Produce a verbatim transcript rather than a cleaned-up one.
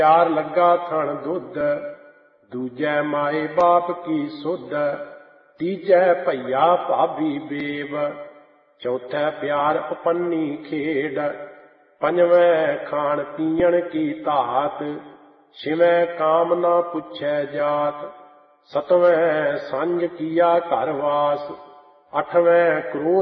ਪਿਆਰ ਲੱਗਾ ਥਣ ਦੁੱਧ, ਦੂਜੈ ਮਾਏ ਬਾਪ ਕੀ ਸੁਧ, ਤੀਜੈ ਭਈਆ ਭਾਬੀ ਬੇਵ, ਚੌਥੈ ਪਿਆਰ ਉਪੰਨੀ ਖੇਡ, ਪੰਜਵੈਂ ਖਾਣ ਪੀਣ ਕੀ ਧਾਤ, ਛਿਵੈਂ ਕਾਮ ਨਾ ਪੁੱਛੈ ਜਾਤ, ਸਤਵੈਂ ਸੰਜ ਕੀਆ ਘਰ ਵਾਸ, ਅੱਠਵੈਂ ਕ੍ਰੋਧ